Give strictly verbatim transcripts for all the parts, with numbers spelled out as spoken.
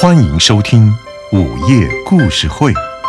欢迎收听午夜故事会。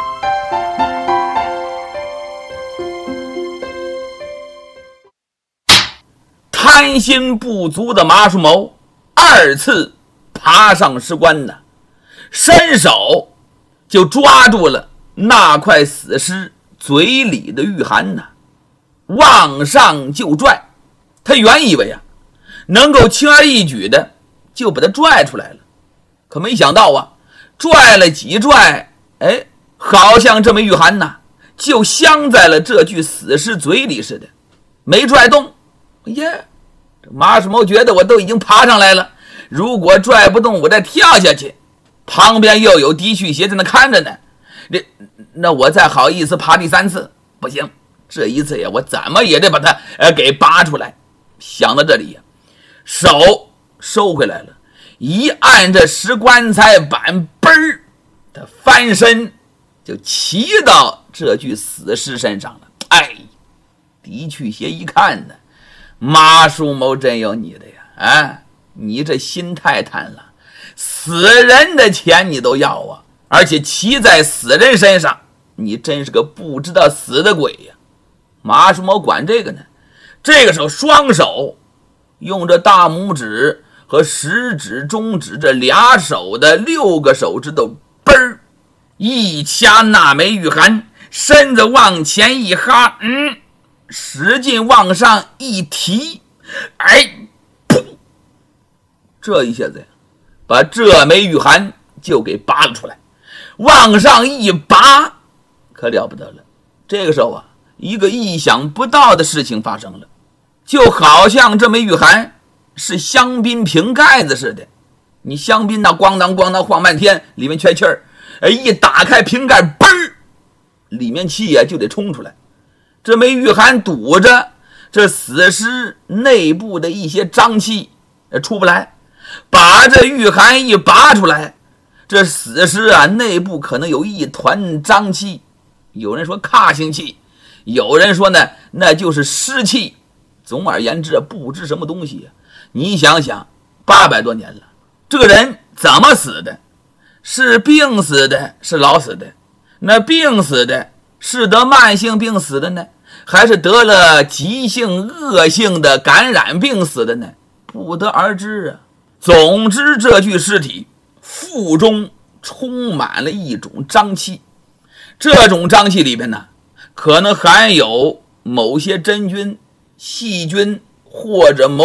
贪心不足的马树谋二次爬上石棺呢，伸手就抓住了那块死尸嘴里的玉函呢，往上就拽。他原以为啊，能够轻而易举的就把它拽出来了，可没想到啊，拽了几拽，哎，好像这枚玉函呢就镶在了这具死尸嘴里似的，没拽动。耶，这马树谋觉得我都已经爬上来了，如果拽不动我再跳下去，旁边又有狄去邪在那看着呢，这那我再好意思爬第三次？不行，这一次呀，我怎么也得把它呃给拔出来。想到这里呀，手收回来了，一按这石棺材板，嘣儿，他翻身就骑到这具死尸身上了。哎，狄去邪一看呢，马树谋真有你的呀！啊，你这心太贪了，死人的钱你都要啊，而且骑在死人身上，你真是个不知道死的鬼呀！马树谋管这个呢，这个时候双手用着大拇指和食指、中指这俩手的六个手指头，嘣儿一掐那枚玉函，身子往前一哈，嗯，使劲往上一提，哎，噗！这一下子呀，把这枚玉函就给拔了出来，往上一拔，可了不得了。这个时候啊，一个意想不到的事情发生了，就好像这枚玉函是香槟瓶盖子似的，你香槟那咣当咣当晃半天，里面缺气儿，一打开瓶盖，嘣儿，里面气呀就得冲出来。这枚玉函堵着这死尸内部的一些脏气出不来，把这玉函一拔出来，这死尸啊内部可能有一团脏气，有人说卡性气，有人说呢那就是湿气，总而言之不知什么东西啊。你想想，八百多年了，这个人怎么死的？是病死的，是老死的？那病死的是得慢性病死的呢，还是得了急性恶性的感染病死的呢？不得而知啊。总之这具尸体腹中充满了一种瘴气，这种瘴气里边呢，可能含有某些真菌、细菌或者某